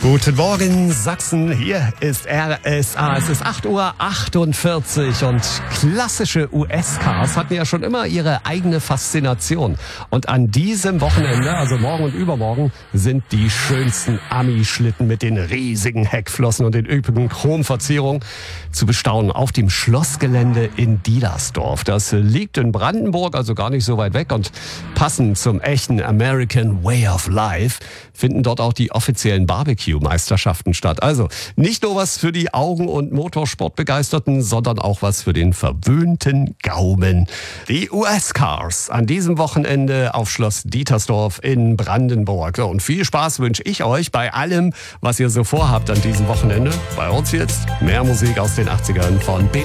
Guten Morgen, Sachsen. Hier ist RSA. Es ist 8:48 Uhr und klassische US-Cars hatten ja schon immer ihre eigene Faszination. Und an diesem Wochenende, also morgen und übermorgen, sind die schönsten Ami-Schlitten mit den riesigen Heckflossen und den üppigen Chromverzierungen zu bestaunen auf dem Schlossgelände in Dielersdorf. Das liegt in Brandenburg, also gar nicht so weit weg. Und passend zum echten American Way of Life finden dort auch die offiziellen Barbecue-Meisterschaften statt. Also nicht nur was für die Augen- und Motorsportbegeisterten, sondern auch was für den verwöhnten Gaumen. Die US-Cars an diesem Wochenende auf Schloss Dietersdorf in Brandenburg. Und viel Spaß wünsche ich euch bei allem, was ihr so vorhabt an diesem Wochenende. Bei uns jetzt mehr Musik aus den 80ern von